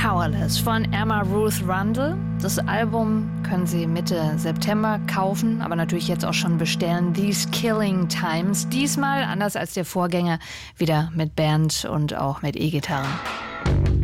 Powerless von Emma Ruth Rundle. Das Album können Sie Mitte September kaufen, aber natürlich jetzt auch schon bestellen. These Killing Times. Diesmal, anders als der Vorgänger, wieder mit Band und auch mit E-Gitarren.